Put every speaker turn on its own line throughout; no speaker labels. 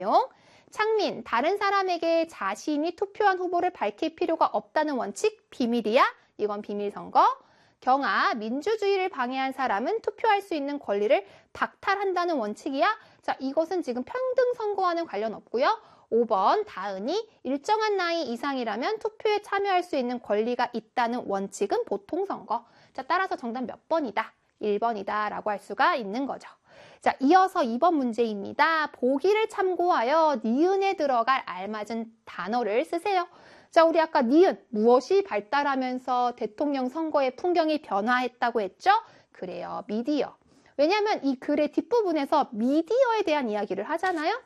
내용. 창민, 다른 사람에게 자신이 투표한 후보를 밝힐 필요가 없다는 원칙, 비밀이야? 이건 비밀선거. 경아, 민주주의를 방해한 사람은 투표할 수 있는 권리를 박탈한다는 원칙이야? 자, 이것은 지금 평등선거와는 관련 없고요. 5번, 다은이, 일정한 나이 이상이라면 투표에 참여할 수 있는 권리가 있다는 원칙은 보통선거. 자, 따라서 정답 몇 번이다? 1번이다 라고 할 수가 있는 거죠. 자, 이어서 2번 문제입니다. 보기를 참고하여 니은에 들어갈 알맞은 단어를 쓰세요. 자, 우리 아까 니은, 무엇이 발달하면서 대통령 선거의 풍경이 변화했다고 했죠? 그래요, 미디어. 왜냐하면 이 글의 뒷부분에서 미디어에 대한 이야기를 하잖아요.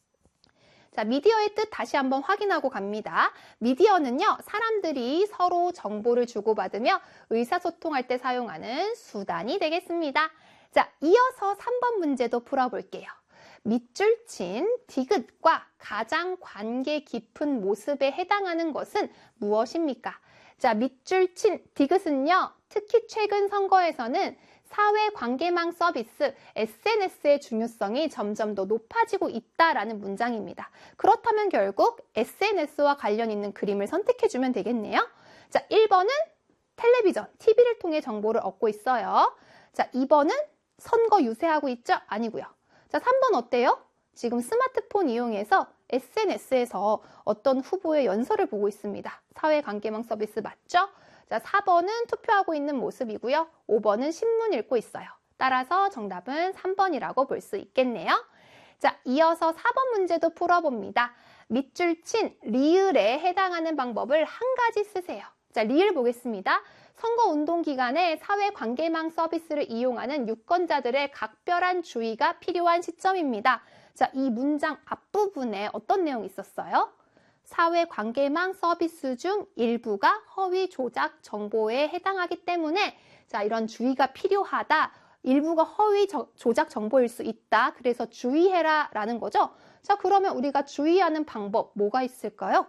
자, 미디어의 뜻 다시 한번 확인하고 갑니다. 미디어는요, 사람들이 서로 정보를 주고받으며 의사소통할 때 사용하는 수단이 되겠습니다. 자, 이어서 3번 문제도 풀어볼게요. 밑줄 친 디귿과 가장 관계 깊은 모습에 해당하는 것은 무엇입니까? 자, 밑줄 친 디귿은요, 특히 최근 선거에서는 사회관계망 서비스, SNS의 중요성이 점점 더 높아지고 있다라는 문장입니다. 그렇다면 결국 SNS와 관련 있는 그림을 선택해주면 되겠네요. 자, 1번은 텔레비전, TV를 통해 정보를 얻고 있어요. 자, 2번은 선거 유세하고 있죠? 아니고요. 자, 3번 어때요? 지금 스마트폰 이용해서 SNS에서 어떤 후보의 연설을 보고 있습니다. 사회관계망 서비스 맞죠? 자, 4번은 투표하고 있는 모습이고요. 5번은 신문 읽고 있어요. 따라서 정답은 3번이라고 볼 수 있겠네요. 자, 이어서 4번 문제도 풀어봅니다. 밑줄 친 리을에 해당하는 방법을 한 가지 쓰세요. 자, 리을 보겠습니다. 선거운동 기간에 사회관계망 서비스를 이용하는 유권자들의 각별한 주의가 필요한 시점입니다. 자, 이 문장 앞부분에 어떤 내용이 있었어요? 사회관계망 서비스 중 일부가 허위 조작 정보에 해당하기 때문에 자, 이런 주의가 필요하다. 일부가 허위 조작 정보일 수 있다. 그래서 주의해라 라는 거죠. 자, 그러면 우리가 주의하는 방법 뭐가 있을까요?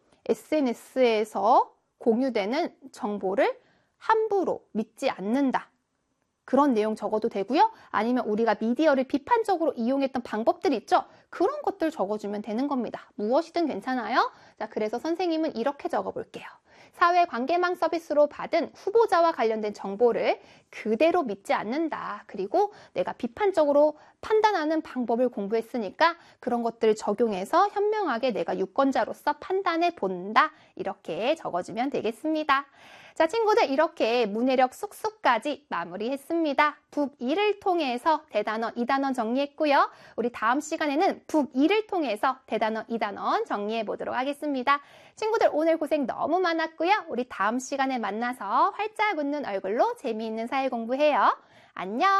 SNS에서 공유되는 정보를 함부로 믿지 않는다. 그런 내용 적어도 되고요. 아니면 우리가 미디어를 비판적으로 이용했던 방법들 있죠? 그런 것들 적어주면 되는 겁니다. 무엇이든 괜찮아요. 자, 그래서 선생님은 이렇게 적어볼게요. 사회관계망 서비스로 받은 후보자와 관련된 정보를 그대로 믿지 않는다. 그리고 내가 비판적으로 판단하는 방법을 공부했으니까 그런 것들을 적용해서 현명하게 내가 유권자로서 판단해 본다. 이렇게 적어주면 되겠습니다. 자, 친구들 이렇게 문해력 쑥쑥까지 마무리했습니다. 북2를 통해서 대단원 2단원 정리했고요. 우리 다음 시간에는 북2를 통해서 대단원 2단원 정리해 보도록 하겠습니다. 친구들 오늘 고생 너무 많았고요. 우리 다음 시간에 만나서 활짝 웃는 얼굴로 재미있는 사회 공부해요. 안녕!